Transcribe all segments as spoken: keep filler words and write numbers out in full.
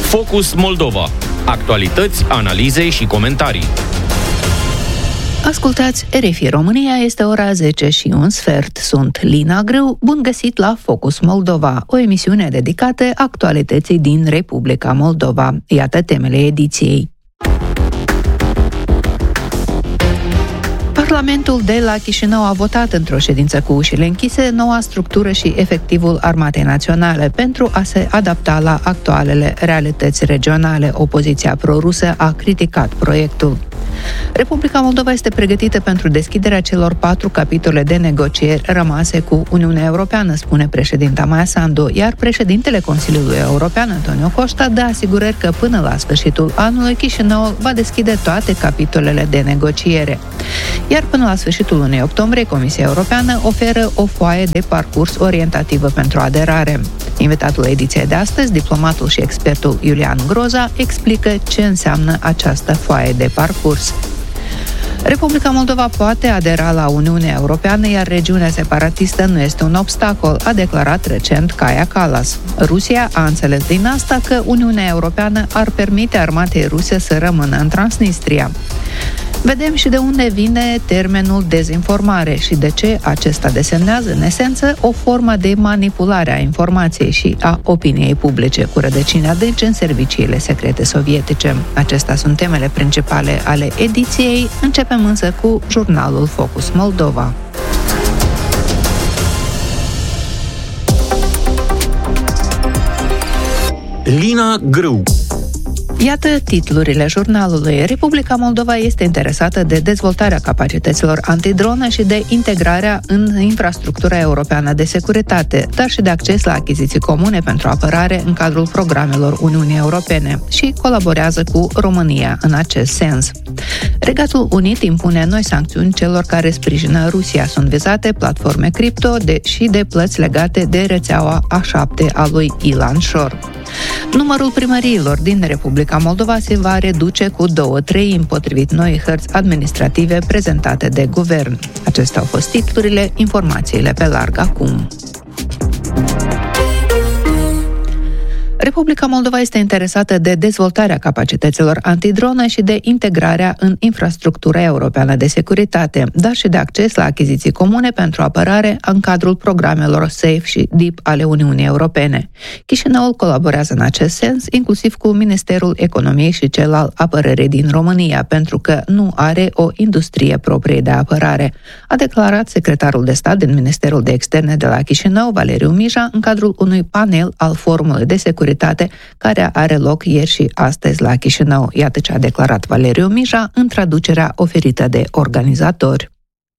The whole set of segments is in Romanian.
Focus Moldova. Actualități, analize și comentarii. Ascultați R F I România, este ora zece și un sfert. Sunt Lina Grâu, bun găsit la Focus Moldova, o emisiune dedicată actualității din Republica Moldova. Iată temele ediției. Parlamentul de la Chișinău a votat într-o ședință cu ușile închise noua structură și efectivul Armatei Naționale pentru a se adapta la actualele realități regionale. Opoziția pro-rusă a criticat proiectul. Republica Moldova este pregătită pentru deschiderea celor patru capitole de negocieri rămase cu Uniunea Europeană, spune președinta Maia Sandu, iar președintele Consiliului European, Antonio Costa, dă asigurări că până la sfârșitul anului Chișinăul va deschide toate capitolele de negociere. Iar până la sfârșitul lunii octombrie, Comisia Europeană oferă o foaie de parcurs orientativă pentru aderare. Invitatul ediției de astăzi, diplomatul și expertul Iulian Groza, explică ce înseamnă această foaie de parcurs. Republica Moldova poate adera la Uniunea Europeană, iar regiunea separatistă nu este un obstacol, a declarat recent Kaja Kallas. Rusia a înțeles din asta că Uniunea Europeană ar permite armatei ruse să rămână în Transnistria. Vedem și de unde vine termenul dezinformare și de ce acesta desemnează, în esență, o formă de manipulare a informației și a opiniei publice, cu rădăcini adânci în serviciile secrete sovietice. Acestea sunt temele principale ale ediției. Începem însă cu jurnalul Focus Moldova. Lina Grâu. Iată titlurile jurnalului. Republica Moldova este interesată de dezvoltarea capacităților antidronă și de integrarea în infrastructura europeană de securitate, dar și de acces la achiziții comune pentru apărare în cadrul programelor Uniunii Europene și colaborează cu România în acest sens. Regatul Unit impune noi sancțiuni celor care sprijină Rusia. Sunt vizate platforme cripto de, și de plăți legate de rețeaua A șapte a lui Ilan Shor. Numărul primăriilor din Republica Moldova se va reduce cu două treimi, potrivit noii hărți administrative prezentate de guvern. Acestea au fost titlurile, informațiile pe larg acum. Republica Moldova este interesată de dezvoltarea capacităților antidronă și de integrarea în infrastructura europeană de securitate, dar și de acces la achiziții comune pentru apărare în cadrul programelor SAFE și DEEP ale Uniunii Europene. Chișinăul colaborează în acest sens, inclusiv cu Ministerul Economiei și cel al Apărării din România, pentru că nu are o industrie proprie de apărare, a declarat secretarul de stat din Ministerul de Externe de la Chișinău, Valeriu Mija, în cadrul unui panel al Forumului de Securitate care are loc ieri și astăzi la Chișinău. Iată ce a declarat Valeriu Mija în traducerea oferită de organizatori.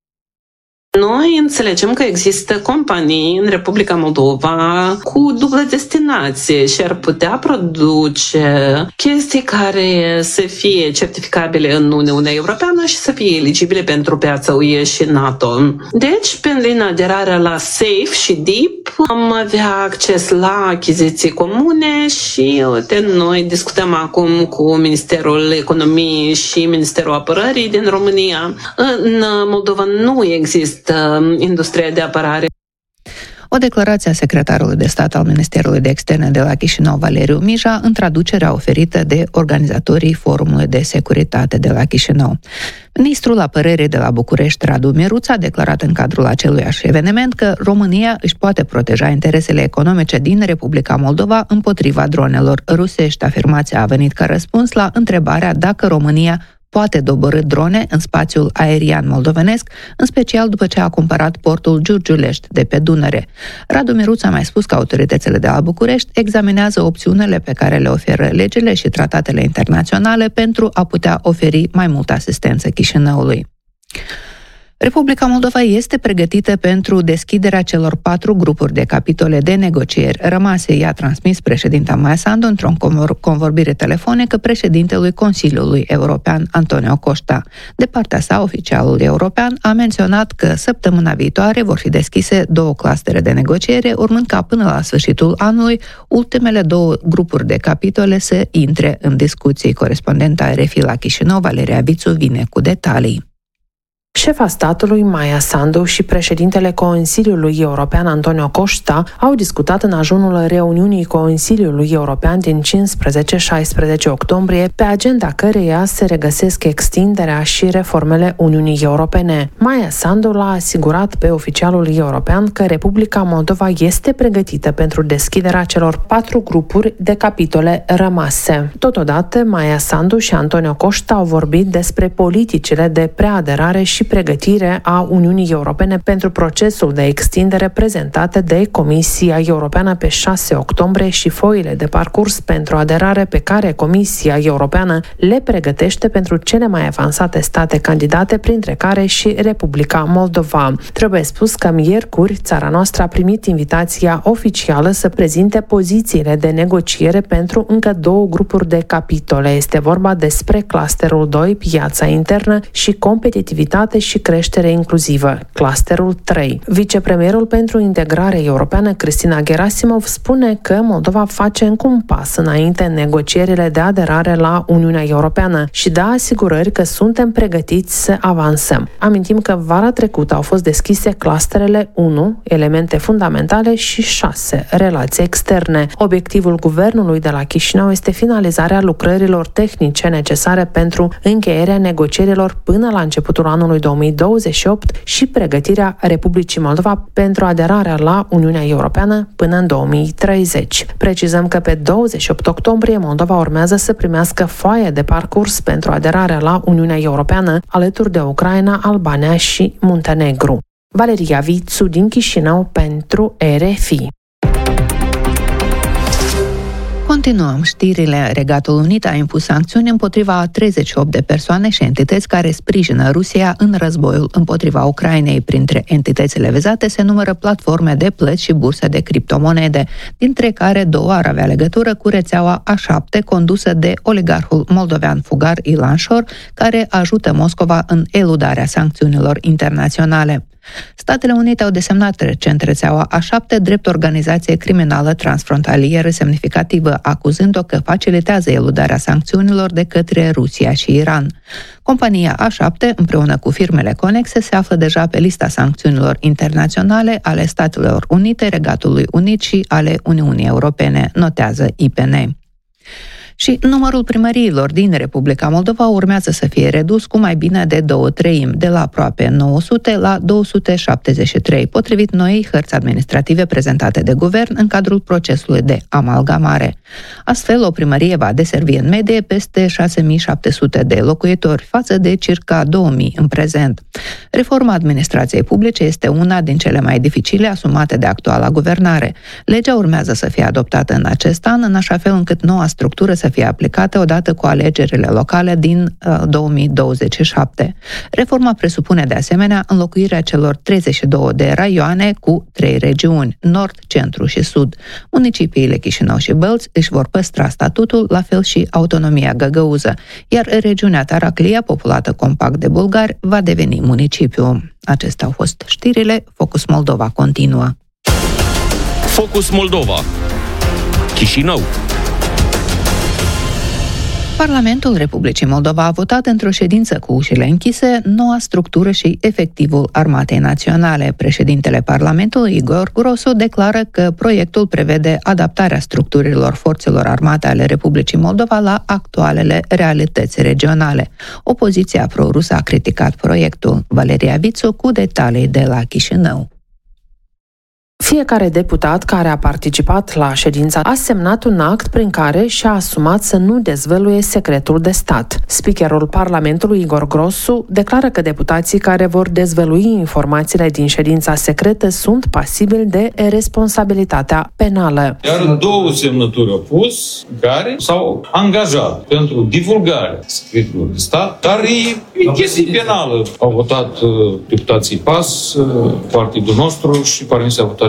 Noi înțelegem că există companii în Republica Moldova cu dublă destinație și ar putea produce chestii care să fie certificabile în Uniunea Europeană și să fie eligibile pentru piața U E și NATO. Deci, prin aderarea la SAFE și DEEP, am avea acces la achiziții comune și uite, noi discutăm acum cu Ministerul Economiei și Ministerul Apărării din România. În Moldova nu există industria de apărare. O declarație a secretarului de stat al Ministerului de Externe de la Chișinău, Valeriu Mija, în traducerea oferită de organizatorii Forumului de Securitate de la Chișinău. Ministrul Apărării de la București, Radu Miruț, a declarat în cadrul aceluiași eveniment că România își poate proteja interesele economice din Republica Moldova împotriva dronelor rusești. Afirmația a venit ca răspuns la întrebarea dacă România poate doborî drone în spațiul aerian moldovenesc, în special după ce a cumpărat portul Giurgiulești de pe Dunăre. Radu Miruț a mai spus că autoritățile de la București examinează opțiunile pe care le oferă legile și tratatele internaționale pentru a putea oferi mai multă asistență Chișinăului. Republica Moldova este pregătită pentru deschiderea celor patru grupuri de capitole de negocieri rămase, i-a transmis președinta Maia Sandu într-o convorbire telefonică președintelui Consiliului European, Antonio Costa. De partea sa, oficialul european a menționat că săptămâna viitoare vor fi deschise două clustere de negociere, urmând ca până la sfârșitul anului ultimele două grupuri de capitole să intre în discuții. Corespondenta R F I la Chișinău, Valeria Vițu, vine cu detalii. Șefa statului Maia Sandu și președintele Consiliului European Antonio Costa au discutat în ajunul reuniunii Consiliului European din cincisprezece șaisprezece octombrie, pe agenda căreia se regăsesc extinderea și reformele Uniunii Europene. Maia Sandu l-a asigurat pe oficialul european că Republica Moldova este pregătită pentru deschiderea celor patru grupuri de capitole rămase. Totodată, Maia Sandu și Antonio Costa au vorbit despre politicile de preaderare și pregătire a Uniunii Europene pentru procesul de extindere prezentate de Comisia Europeană pe șase octombrie și foile de parcurs pentru aderare pe care Comisia Europeană le pregătește pentru cele mai avansate state candidate, printre care și Republica Moldova. Trebuie spus că miercuri țara noastră a primit invitația oficială să prezinte pozițiile de negociere pentru încă două grupuri de capitole. Este vorba despre clusterul doi, piața internă și competitivitate și creștere inclusivă, clusterul trei. Vicepremierul pentru integrare europeană, Cristina Gerasimov, spune că Moldova face încă un pas înainte în negocierile de aderare la Uniunea Europeană și dă asigurări că suntem pregătiți să avansăm. Amintim că vara trecută au fost deschise clusterele unu, elemente fundamentale, și șase, relații externe. Obiectivul guvernului de la Chișinău este finalizarea lucrărilor tehnice necesare pentru încheierea negocierilor până la începutul anului două mii douăzeci și opt și pregătirea Republicii Moldova pentru aderarea la Uniunea Europeană până în două mii treizeci. Precizăm că pe douăzeci și opt octombrie Moldova urmează să primească foaie de parcurs pentru aderarea la Uniunea Europeană alături de Ucraina, Albania și Muntenegru. Valeria Vițu din Chișinău pentru R F I. Continuăm știrile. Regatul Unit a impus sancțiuni împotriva a treizeci și opt de persoane și entități care sprijină Rusia în războiul împotriva Ucrainei. Printre entitățile vizate se numără platforme de plăți și burse de criptomonede, dintre care două ar avea legătură cu rețeaua A șapte, condusă de oligarhul moldovean fugar Ilan Șor, care ajută Moscova în eludarea sancțiunilor internaționale. Statele Unite au desemnat recent rețeaua A șapte drept organizație criminală transfrontalieră semnificativă, acuzând-o că facilitează eludarea sancțiunilor de către Rusia și Iran. Compania A șapte, împreună cu firmele conexe, se află deja pe lista sancțiunilor internaționale ale Statelor Unite, Regatului Unit și ale Uniunii Europene, notează I P N. Și numărul primăriilor din Republica Moldova urmează să fie redus cu mai bine de două treimi, de la aproape nouă sute la două sute șaptezeci și trei, potrivit noii hărți administrative prezentate de guvern în cadrul procesului de amalgamare. Astfel, o primărie va deservi în medie peste șase mii șapte sute de locuitori, față de circa două mii în prezent. Reforma administrației publice este una din cele mai dificile asumate de actuala guvernare. Legea urmează să fie adoptată în acest an, în așa fel încât noua structură să fie aplicate odată cu alegerile locale din uh, două mii douăzeci și șapte. Reforma presupune de asemenea înlocuirea celor treizeci și două de raioane cu trei regiuni, nord, centru și sud. Municipiile Chișinău și Bălți își vor păstra statutul, la fel și autonomia găgăuză, iar regiunea Taraclia, populată compact de bulgari, va deveni municipiu. Acestea au fost știrile. Focus Moldova continuă. Focus Moldova. Chișinău. Parlamentul Republicii Moldova a votat într-o ședință cu ușile închise noua structură și efectivul Armatei Naționale. Președintele Parlamentului, Igor Grosu, declară că proiectul prevede adaptarea structurilor forțelor armate ale Republicii Moldova la actualele realități regionale. Opoziția pro-rusă a criticat proiectul. Valeria Vițu cu detalii de la Chișinău. Fiecare deputat care a participat la ședință a semnat un act prin care și-a asumat să nu dezvăluie secretul de stat. Speakerul Parlamentului, Igor Grosu, declară că deputații care vor dezvălui informațiile din ședința secretă sunt pasibili de responsabilitatea penală. Iar două semnături au pus care s-au angajat pentru divulgarea secretului de stat, dar e chestie penală. Au votat uh, deputații P A S, uh, partidul nostru și Parlamentul a votat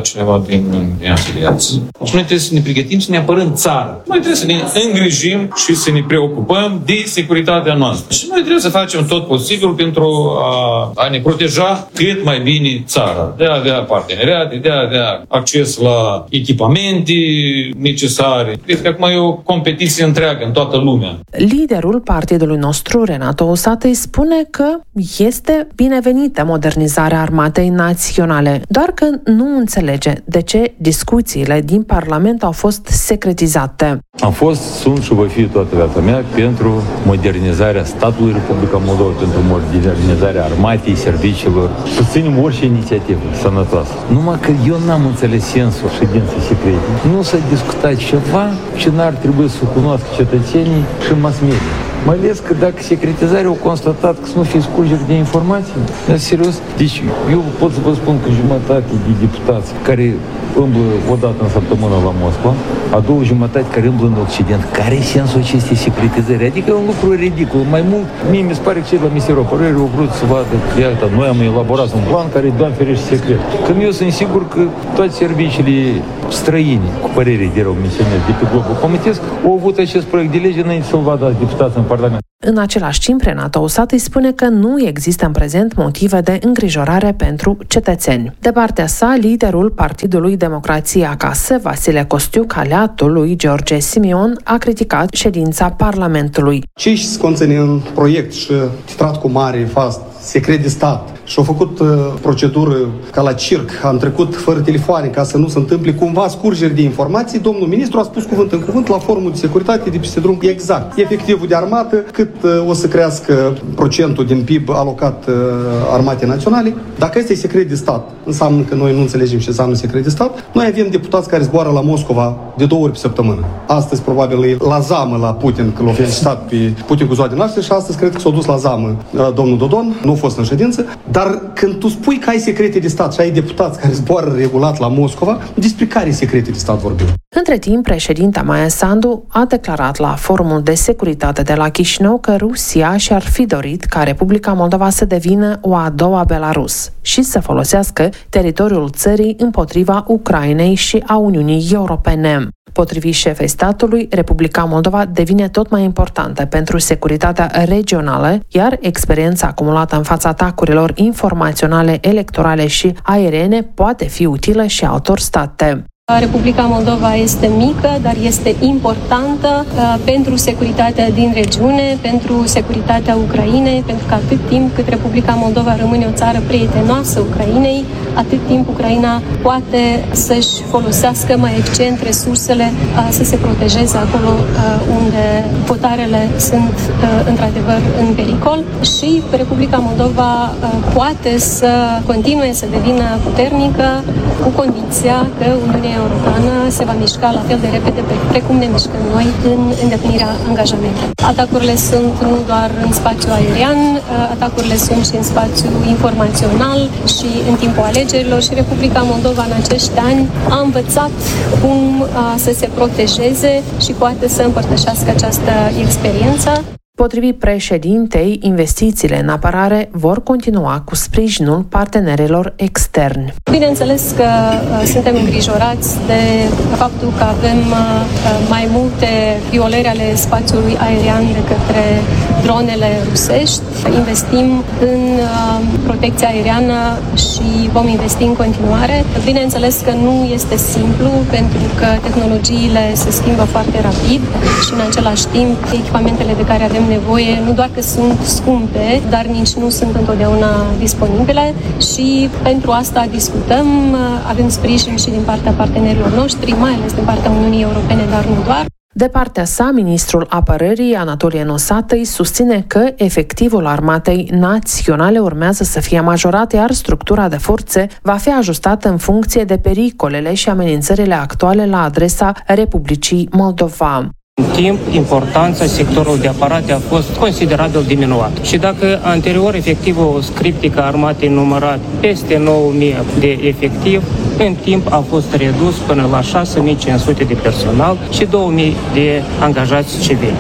dat cineva din, din afiliați. Și noi trebuie să ne pregătim să ne apărăm țara. Noi trebuie să ne îngrijim și să ne preocupăm de securitatea noastră. Și noi trebuie să facem tot posibil pentru a, a ne proteja cât mai bine țara. De a avea parteneriate, de a avea acces la echipamente necesare. Cred că acum e o competiție întreagă în toată lumea. Liderul partidului nostru, Renato Usatăi, spune că este binevenită modernizarea armatei naționale, doar că nu înțelege de ce discuțiile din Parlament au fost secretizate. Am fost, sunt și voi fi toată viața mea pentru modernizarea statului Republica Moldova, pentru modernizarea armatei, serviciilor. Susținem orice inițiativă sănătoasă. Numai că eu n-am înțeles sensul ședinței secrete. Nu s-a discutat ceva ce n-ar trebui să cunoască cetățenii și mass media. Mai ales că dacă secretizarea au constatat că să nu fie scurgeri de informații, dar serios, deci eu pot să vă spun că jumătate de deputați care umblă o dată în săptămână la Moscova, a doua jumătate care umblă în Occident. Care e sensul acestei secretizări? Adică e un lucru ridicol. Mai mult, mie mi se pare că cei la Ministerul Apărării au vrut să vadă, iată, noi am elaborat un plan care e, Doamne ferește, secret. Când eu sunt sigur că toate serviciile străine, cu părere de rău menționez, de pe globul comitesc, au avut acest proiect de lege înainte să-l vadă deputați în Parlament. În același timp, Renato Usatăi spune că nu există în prezent motive de îngrijorare pentru cetățeni. De partea sa, liderul Partidului Democrație Acasă, Vasile Costiuc, aliatul lui George Simion, a criticat ședința Parlamentului. Ce se conține în proiect și titrat cu mare, fast, secret de stat și au făcut uh, procedură ca la circ, am trecut fără telefoane ca să nu se întâmple cumva scurgeri de informații, domnul ministru a spus cuvânt în cuvânt la forumul de securitate de peste drum exact. Efectivul de armată, cât uh, o să crească procentul din P I B alocat uh, armatei naționale. Dacă este secret de stat, înseamnă că noi nu înțelegem ce înseamnă secret de stat. Noi avem deputați care zboară la Moscova de două ori pe săptămână. Astăzi probabil e la zamă la Putin, că l-a felicitat pe Putin cu ziua de naștere și astăzi cred că s-a dus la zamă uh, domnul Dodon. Nu a fost în ședință, dar când tu spui că ai secrete de stat și ai deputați care zboară regulat la Moscova, despre care secrete de stat vorbim? Între timp, președinta Maia Sandu a declarat la Forumul de Securitate de la Chișinău că Rusia și-ar fi dorit ca Republica Moldova să devină o a doua Belarus și să folosească teritoriul țării împotriva Ucrainei și a Uniunii Europene. Potrivit șefei statului, Republica Moldova devine tot mai importantă pentru securitatea regională, iar experiența acumulată în fața atacurilor informaționale, electorale și aeriene poate fi utilă și altor state. Republica Moldova este mică, dar este importantă uh, pentru securitatea din regiune, pentru securitatea Ucrainei, pentru că atât timp cât Republica Moldova rămâne o țară prietenoasă Ucrainei, atât timp Ucraina poate să-și folosească mai eficient resursele, uh, să se protejeze acolo uh, unde potarele sunt uh, într-adevăr în pericol și Republica Moldova uh, poate să continue să devină puternică cu condiția că Uniunea Europeană se va mișca la fel de repede precum ne mișcăm noi în îndeplinirea angajamentelor. Atacurile sunt nu doar în spațiu aerian, atacurile sunt și în spațiu informațional și în timpul alegerilor și Republica Moldova în acești ani a învățat cum să se protejeze și poate să împărtășească această experiență. Potrivit președintei, investițiile în apărare vor continua cu sprijinul partenerilor externi. Bineînțeles că uh, suntem îngrijorați de faptul că avem uh, mai multe violări ale spațiului aerian de către dronele rusești. Investim în uh, protecția aeriană și vom investi în continuare. Bineînțeles că nu este simplu pentru că tehnologiile se schimbă foarte rapid și în același timp echipamentele de care avem nevoie nu doar că sunt scumpe, dar nici nu sunt întotdeauna disponibile și pentru asta discutăm, avem sprijin și din partea partenerilor noștri, mai ales din partea Uniunii Europene, dar nu doar. De partea sa, ministrul apărării, Anatolie Nosatăi, susține că efectivul armatei naționale urmează să fie majorat, iar structura de forțe va fi ajustată în funcție de pericolele și amenințările actuale la adresa Republicii Moldova. În timp, importanța sectorului de apărare a fost considerabil diminuată. Și dacă anterior efectivul scriptic a armatei numărat peste nouă mii de efectiv, în timp a fost redus până la șase mii cinci sute de personal și două mii de angajați civili.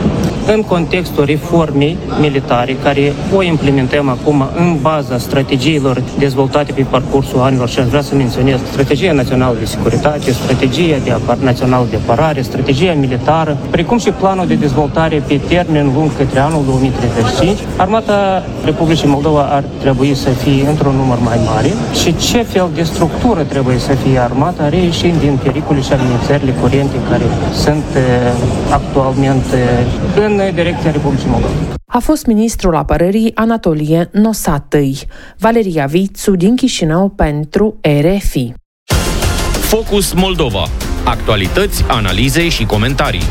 în contextul reformei militare, care o implementăm acum în baza strategiilor dezvoltate pe parcursul anilor, și aș vrea să menționez strategia națională de securitate, strategia de apar- națională de apărare, strategia militară, precum și planul de dezvoltare pe termen lung către anul două mii treizeci și cinci. Armata Republicii Moldova ar trebui să fie într-un număr mai mare și ce fel de structură trebuie să fie armata, reieșind din pericole și amenințările curente care sunt actualmente în direcția Republicii Moldova. A fost ministrul apărării Anatolie Nosatăi. Valeria Vițu din Chișinău pentru R F I. Focus Moldova. Actualități, analize și comentarii.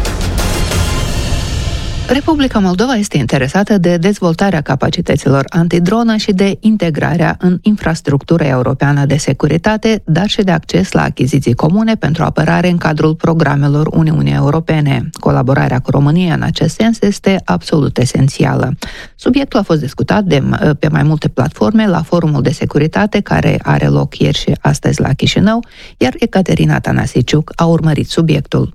Republica Moldova este interesată de dezvoltarea capacităților antidronă și de integrarea în infrastructura europeană de securitate, dar și de acces la achiziții comune pentru apărare în cadrul programelor Uniunii Europene. Colaborarea cu România în acest sens este absolut esențială. Subiectul a fost discutat de, pe mai multe platforme la Forumul de Securitate, care are loc ieri și astăzi la Chișinău, iar Ecaterina Tanasiciuc a urmărit subiectul.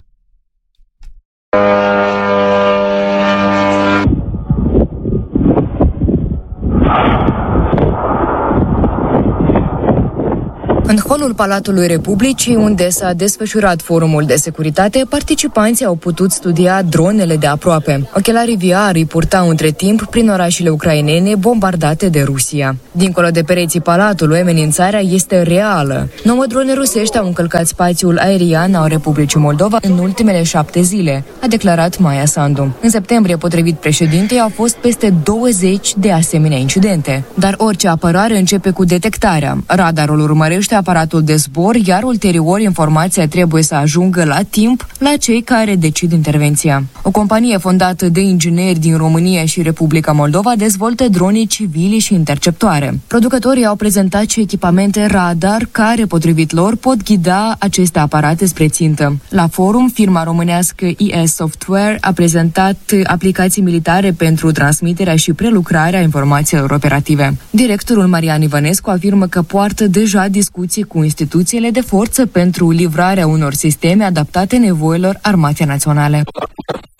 În holul Palatului Republicii, unde s-a desfășurat forumul de securitate, participanții au putut studia dronele de aproape. Ochelarii V R îi purtau între timp prin orașele ucrainene bombardate de Rusia. Dincolo de pereții Palatului, amenințarea este reală. Nouă drone rusești au încălcat spațiul aerian al Republicii Moldova în ultimele șapte zile, a declarat Maia Sandu. În septembrie, potrivit președintei, au fost peste douăzeci de asemenea incidente. Dar orice apărare începe cu detectarea. Radarul urmărește aparatul de zbor, iar ulterior informația trebuie să ajungă la timp la cei care decid intervenția. O companie fondată de ingineri din România și Republica Moldova dezvoltă drone civile și interceptoare. Producătorii au prezentat și echipamente radar care, potrivit lor, pot ghida aceste aparate spre țintă. La forum, firma românească I S Software a prezentat aplicații militare pentru transmiterea și prelucrarea informațiilor operative. Directorul Marian Ivănescu afirmă că poartă deja discuții cu instituțiile de forță pentru livrarea unor sisteme adaptate nevoilor Armatei Naționale.